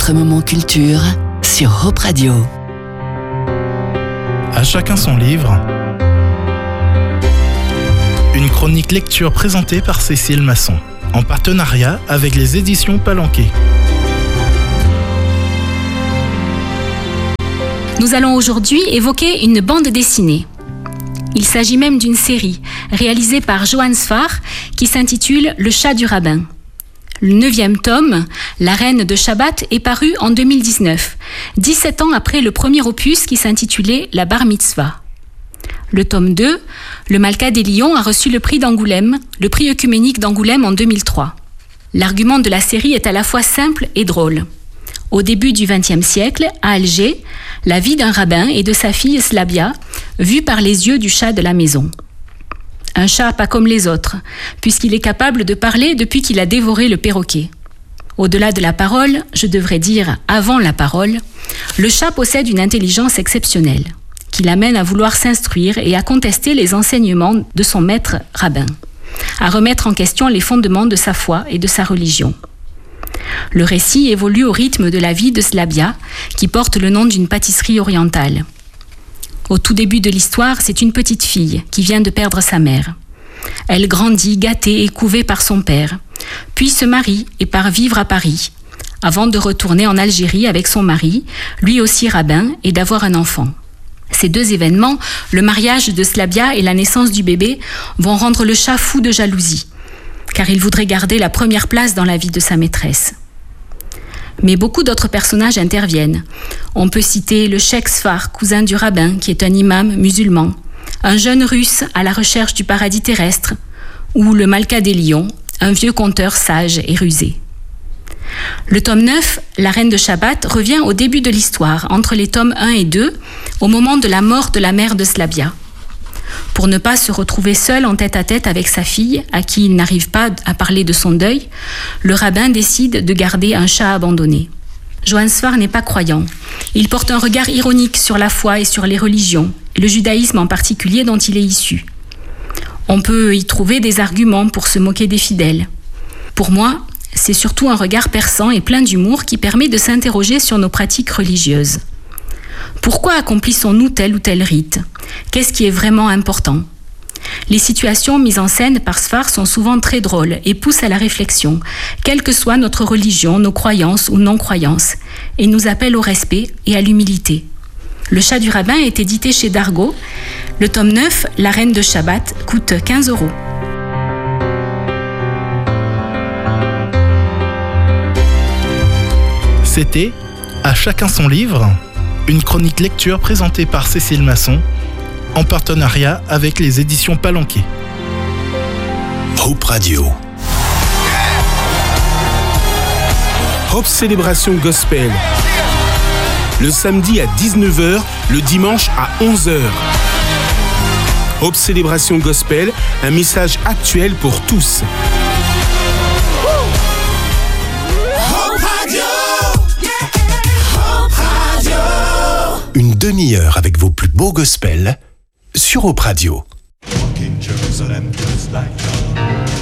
votre moment culture sur Hope Radio. À chacun son livre. Une chronique lecture présentée par Cécile Masson, en partenariat avec les éditions Palanquet. Nous allons aujourd'hui évoquer une bande dessinée. Il s'agit même d'une série réalisée par Johann Sfar qui s'intitule Le chat du rabbin. Le 9e tome, La reine de Shabbat, est paru en 2019, 17 ans après le premier opus qui s'intitulait La bar mitzvah. Le tome 2, Le Malka des Lions, a reçu le prix d'Angoulême, le prix œcuménique d'Angoulême en 2003. L'argument de la série est à la fois simple et drôle. Au début du XXe siècle, à Alger, la vie d'un rabbin et de sa fille Slavia, vue par les yeux du chat de la maison. Un chat pas comme les autres, puisqu'il est capable de parler depuis qu'il a dévoré le perroquet. Au-delà de la parole, je devrais dire avant la parole, le chat possède une intelligence exceptionnelle, qui l'amène à vouloir s'instruire et à contester les enseignements de son maître rabbin, à remettre en question les fondements de sa foi et de sa religion. Le récit évolue au rythme de la vie de Slavia, qui porte le nom d'une pâtisserie orientale. Au tout début de l'histoire, c'est une petite fille qui vient de perdre sa mère. Elle grandit gâtée et couvée par son père, puis se marie et part vivre à Paris, avant de retourner en Algérie avec son mari, lui aussi rabbin, et d'avoir un enfant. Ces deux événements, le mariage de Slavia et la naissance du bébé, vont rendre le chat fou de jalousie, car il voudrait garder la première place dans la vie de sa maîtresse. Mais beaucoup d'autres personnages interviennent. On peut citer le Cheikh Sfar, cousin du rabbin, qui est un imam musulman, un jeune russe à la recherche du paradis terrestre, ou le Malka des Lions, un vieux conteur sage et rusé. Le tome 9, La reine de Shabbat, revient au début de l'histoire, entre les tomes 1 et 2, au moment de la mort de la mère de Slavia. Pour ne pas se retrouver seul en tête-à-tête avec sa fille, à qui il n'arrive pas à parler de son deuil, le rabbin décide de garder un chat abandonné. Johann Sfar n'est pas croyant. Il porte un regard ironique sur la foi et sur les religions, et le judaïsme en particulier dont il est issu. On peut y trouver des arguments pour se moquer des fidèles. Pour moi, c'est surtout un regard perçant et plein d'humour qui permet de s'interroger sur nos pratiques religieuses. Pourquoi accomplissons-nous tel ou tel rite ? Qu'est-ce qui est vraiment important ? Les situations mises en scène par Sfar sont souvent très drôles et poussent à la réflexion, quelle que soit notre religion, nos croyances ou non-croyances, et nous appellent au respect et à l'humilité. Le chat du rabbin est édité chez Dargaud. Le tome 9, La reine de Shabbat, coûte 15 €. C'était À chacun son livre, une chronique lecture présentée par Cécile Masson, en partenariat avec les éditions Palanquet. Hope Radio. Hope Célébration Gospel. Le samedi à 19h, le dimanche à 11h. Hope Célébration Gospel, un message actuel pour tous. Une demi-heure avec vos plus beaux gospels sur Hope Radio.